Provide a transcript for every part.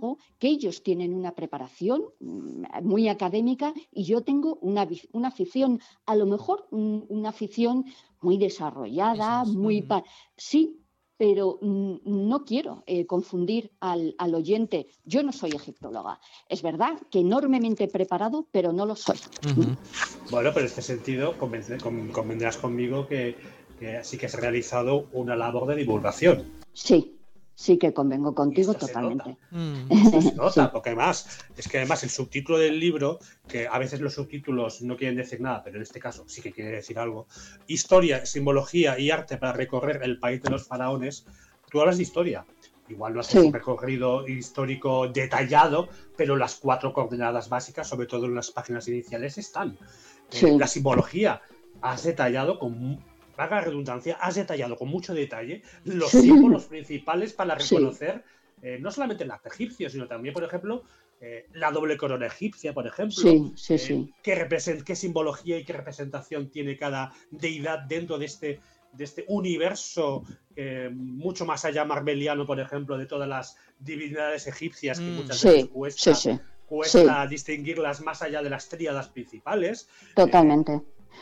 algo que ellos tienen una preparación muy académica y yo tengo una afición, a lo mejor una afición muy desarrollada, sí, pero no quiero confundir al oyente. Yo no soy egiptóloga. Es verdad que enormemente preparado, pero no lo soy. Bueno, pero en este sentido convendrás conmigo que sí que has realizado una labor de divulgación. Sí que convengo contigo totalmente. Esto se nota, Sí. porque además el subtítulo del libro, que a veces los subtítulos no quieren decir nada, pero en este caso sí que quiere decir algo, historia, simbología y arte para recorrer el país de los faraones, tú hablas de historia. Igual no haces un recorrido histórico detallado, pero las 4 coordenadas básicas, sobre todo en las páginas iniciales, están. La simbología, has detallado vaga redundancia, has detallado con mucho detalle los símbolos principales para reconocer no solamente el arte egipcio, sino también, por ejemplo, la doble corona egipcia, por ejemplo. ¿Qué simbología y qué representación tiene cada deidad dentro de este universo mucho más allá marveliano, por ejemplo, de todas las divinidades egipcias que muchas veces cuesta distinguirlas más allá de las tríadas principales? Totalmente.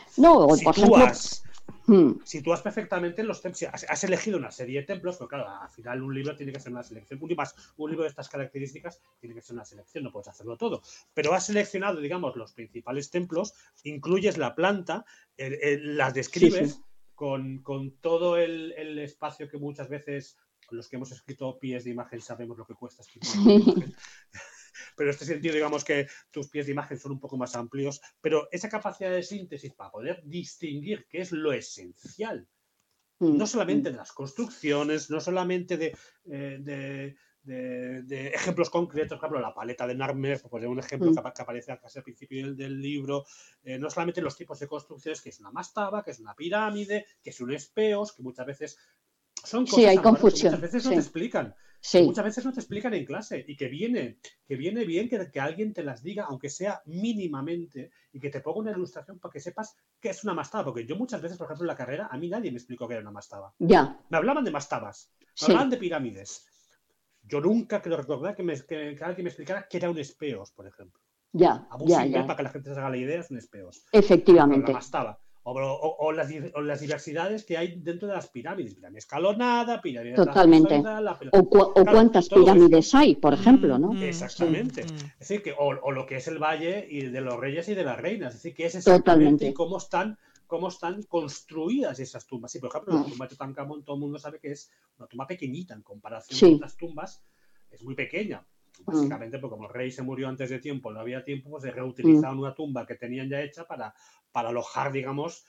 Sitúas perfectamente los templos. Has elegido una serie de templos, pero claro, al final un libro tiene que ser una selección. Un libro de estas características tiene que ser una selección, no puedes hacerlo todo. Pero has seleccionado, digamos, los principales templos, incluyes la planta, las describes con todo el espacio que muchas veces los que hemos escrito pies de imagen sabemos lo que cuesta escribir pies de imagen. Pero en este sentido, digamos que tus pies de imagen son un poco más amplios, pero esa capacidad de síntesis para poder distinguir qué es lo esencial, no solamente de las construcciones, no solamente de ejemplos concretos, por ejemplo, la paleta de Narmer, pues un ejemplo que aparece casi al principio del libro, no solamente los tipos de construcciones, que es una mastaba, que es una pirámide, que es un espeos, que muchas veces son cosas hay confusión. Que muchas veces no te explican. Que muchas veces no te explican en clase y que viene bien que alguien te las diga, aunque sea mínimamente, y que te ponga una ilustración para que sepas qué es una mastaba. Porque yo muchas veces, por ejemplo, en la carrera, a mí nadie me explicó qué era una mastaba. Me hablaban de mastabas, me hablaban de pirámides. Yo nunca quiero recordar que alguien me explicara qué era un espeos, por ejemplo. Para que la gente se haga la idea, es un espeos. Efectivamente. La mastaba. O las diversidades que hay dentro de las pirámides. Pirámide escalonada, pirámide trapezoidal. O cuántas pirámides hay, por ejemplo, ¿no? Exactamente. Es decir, que o lo que es el Valle de los Reyes y de las Reinas. Es decir, que es exactamente y cómo están construidas esas tumbas. Sí, por ejemplo, la tumba de Tutankamón, todo el mundo sabe que es una tumba pequeñita en comparación con otras tumbas. Es muy pequeña. Básicamente, porque como el rey se murió antes de tiempo, no había tiempo, pues se reutilizaron una tumba que tenían ya hecha para alojar, digamos,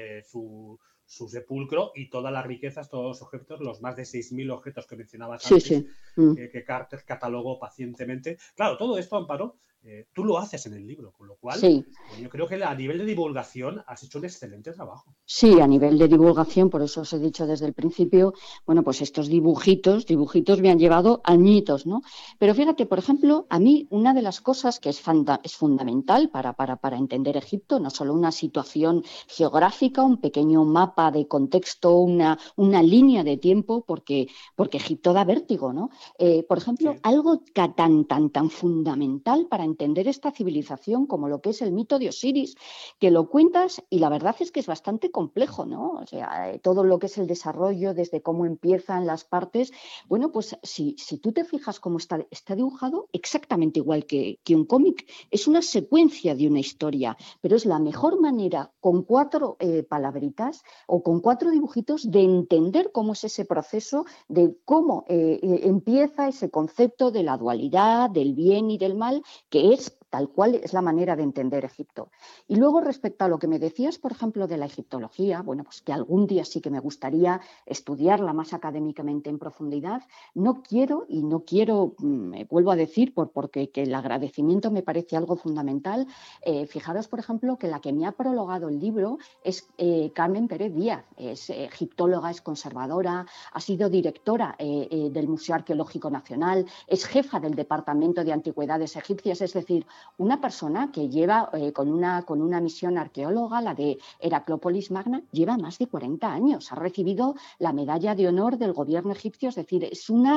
su sepulcro y todas las riquezas, todos los objetos, los más de 6.000 objetos que mencionabas antes, que Carter catalogó pacientemente. Claro, todo esto, Amparo, tú lo haces en el libro, con lo cual yo creo que a nivel de divulgación has hecho un excelente trabajo. Sí, a nivel de divulgación, por eso os he dicho desde el principio, bueno, pues estos dibujitos me han llevado añitos, ¿no? Pero fíjate, por ejemplo, a mí una de las cosas que es fundamental para entender Egipto, no solo una situación geográfica, un pequeño mapa de contexto, una línea de tiempo, porque Egipto da vértigo, ¿no? Por ejemplo, algo tan fundamental para entender esta civilización como lo que es el mito de Osiris, que lo cuentas y la verdad es que es bastante complejo, ¿no? O sea, todo lo que es el desarrollo, desde cómo empiezan las partes. Bueno, pues si tú te fijas cómo está dibujado, exactamente igual que un cómic. Es una secuencia de una historia, pero es la mejor manera, con 4 palabritas o con 4 dibujitos, de entender cómo es ese proceso, de cómo empieza ese concepto de la dualidad, del bien y del mal, que es tal cual es la manera de entender Egipto. Y luego, respecto a lo que me decías, por ejemplo, de la egiptología, bueno, pues que algún día sí que me gustaría estudiarla más académicamente en profundidad. No quiero, vuelvo a decir, porque el agradecimiento me parece algo fundamental. Fijaros, por ejemplo, que la que me ha prologado el libro es Carmen Pérez Díaz. Es egiptóloga, es conservadora, ha sido directora del Museo Arqueológico Nacional, es jefa del Departamento de Antigüedades Egipcias, es decir, una persona que lleva con una misión arqueóloga, la de Heraclópolis Magna, lleva más de 40 años. Ha recibido la medalla de honor del gobierno egipcio, es decir, es una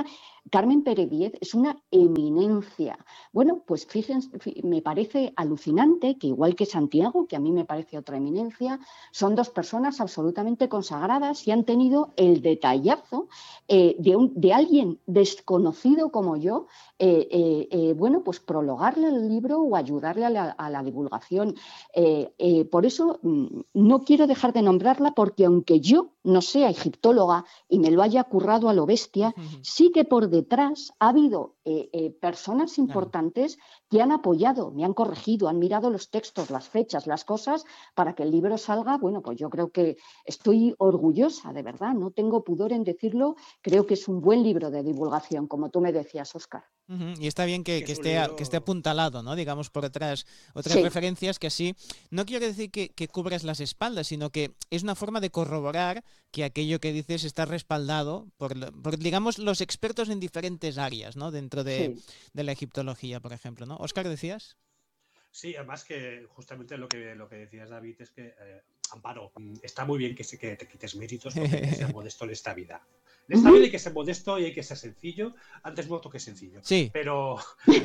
Carmen Pérez Díez es una eminencia. Bueno, pues fíjense, me parece alucinante que igual que Santiago, que a mí me parece otra eminencia, son dos personas absolutamente consagradas y han tenido el detallazo de alguien desconocido como yo, bueno, pues prologarle el libro o ayudarle a la divulgación. Por eso no quiero dejar de nombrarla, porque aunque yo no sea egiptóloga y me lo haya currado a lo bestia, sí que por detrás ha habido personas importantes que han apoyado, me han corregido, han mirado los textos, las fechas, las cosas, para que el libro salga. Bueno, pues yo creo que estoy orgullosa, de verdad, no tengo pudor en decirlo, creo que es un buen libro de divulgación, como tú me decías, Óscar. Y está bien que esté apuntalado, ¿no? Digamos, por detrás otras referencias, que así no quiero decir que cubras las espaldas, sino que es una forma de corroborar que aquello que dices está respaldado por digamos, los expertos en diferentes áreas, ¿no? Dentro de la egiptología, por ejemplo, ¿no? Óscar, ¿decías? Sí, además que justamente lo que decías, David, es que, Amparo, está muy bien que te quites méritos, porque hay que ser modesto en esta vida. En esta vida hay que ser modesto y hay que ser sencillo, antes muerto que sencillo. Sí. Pero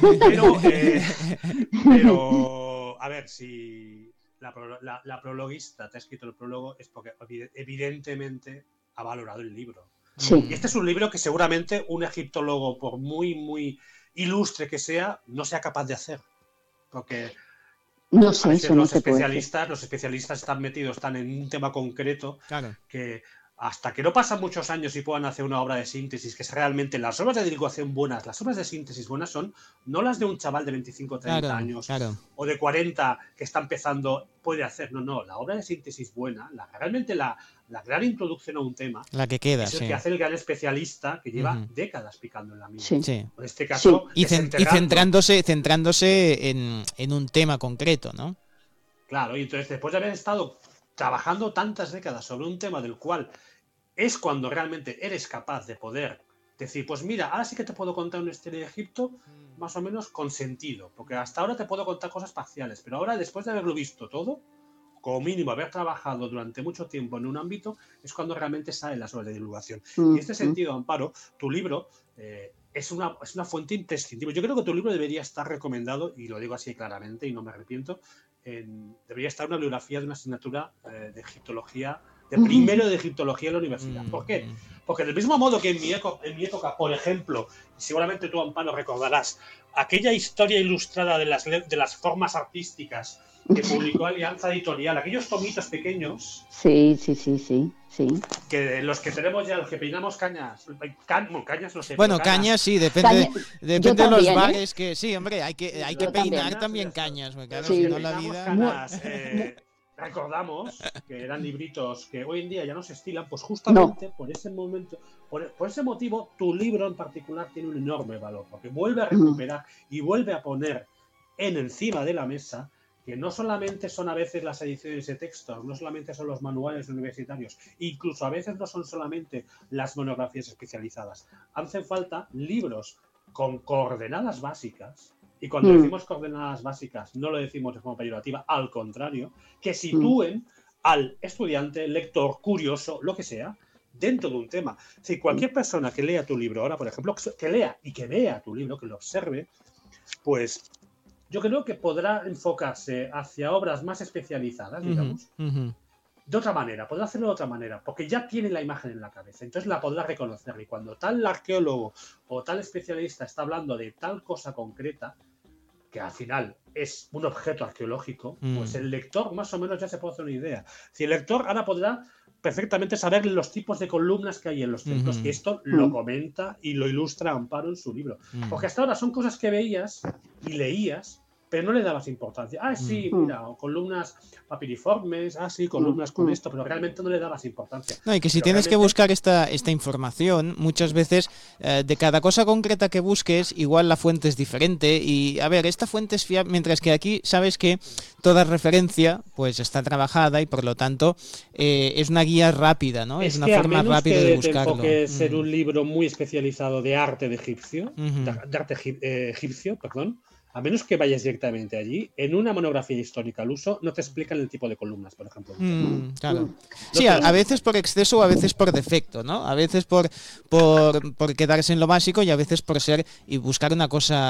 a ver, si la prologuista te ha escrito el prólogo, es porque evidentemente ha valorado el libro. Sí. Y este es un libro que seguramente un egiptólogo, por muy, muy ilustre que sea, no sea capaz de hacer. Porque no sé, eso los especialistas están en un tema concreto, claro, que hasta que no pasan muchos años y puedan hacer una obra de síntesis, que es realmente las obras de divulgación buenas, las obras de síntesis buenas son no las de un chaval de 25 o 30 años o de 40 que está empezando, puede hacer, no, la obra de síntesis buena, realmente la gran introducción a un tema, la que queda, es el que hace el gran especialista que lleva décadas picando en la misma. Sí. En este caso, y centrándose en un tema concreto, ¿no? Claro, y entonces después de haber estado trabajando tantas décadas sobre un tema del cual es cuando realmente eres capaz de poder decir, pues mira, ahora sí que te puedo contar una historia de Egipto más o menos con sentido, porque hasta ahora te puedo contar cosas parciales, pero ahora, después de haberlo visto todo, como mínimo haber trabajado durante mucho tiempo en un ámbito, es cuando realmente salen las obras de divulgación. Y en este sentido, Amparo, tu libro es una fuente imprescindible. Yo creo que tu libro debería estar recomendado, y lo digo así claramente y no me arrepiento, debería estar una bibliografía de una asignatura de egiptología, de primero de egiptología en la universidad. ¿Por qué? Porque del mismo modo que en mi época, por ejemplo, seguramente tú, Amparo, recordarás aquella historia ilustrada de las formas artísticas que publicó Alianza Editorial, aquellos tomitos pequeños. Sí. Que los que tenemos ya, los que peinamos cañas. Cañas no sé. Bueno, cañas sí, depende de los bares, que sí, hombre, hay que peinar también cañas, porque claro, si no la vida. Cañas, recordamos que eran libritos que hoy en día ya no se estilan, pues justamente por ese momento, por ese motivo, tu libro en particular tiene un enorme valor, porque vuelve a recuperar y vuelve a poner encima de la mesa que no solamente son a veces las ediciones de texto, no solamente son los manuales universitarios, incluso a veces no son solamente las monografías especializadas. Hacen falta libros con coordenadas básicas, y cuando decimos coordenadas básicas no lo decimos de forma peyorativa, al contrario, que sitúen al estudiante, lector, curioso, lo que sea, dentro de un tema. Si cualquier persona que lea tu libro ahora, por ejemplo, que lea y que vea tu libro, que lo observe, pues yo creo que podrá enfocarse hacia obras más especializadas, digamos, de otra manera, podrá hacerlo de otra manera, porque ya tiene la imagen en la cabeza, entonces la podrá reconocer. Y cuando tal arqueólogo o tal especialista está hablando de tal cosa concreta, que al final es un objeto arqueológico, pues el lector más o menos ya se puede hacer una idea. Si el lector ahora podrá perfectamente saber los tipos de columnas que hay en los templos, que esto lo comenta y lo ilustra Amparo en su libro. Porque hasta ahora son cosas que veías y leías, pero no le dabas importancia. Sí, mira, columnas papiriformes, sí, columnas con esto, pero realmente no le dabas importancia. No, y que si tienes que buscar esta información, muchas veces de cada cosa concreta que busques, igual la fuente es diferente, y a ver, esta fuente es fiable, mientras que aquí sabes que toda referencia pues está trabajada y por lo tanto es una guía rápida, ¿no? Es una forma rápida de buscarlo. Que ser un libro muy especializado de arte de egipcio, de arte egipcio, perdón. A menos que vayas directamente allí, en una monografía histórica al uso no te explican el tipo de columnas, por ejemplo. Claro. Sí, a veces por exceso o a veces por defecto, ¿no? A veces por quedarse en lo básico y a veces por ser y buscar una cosa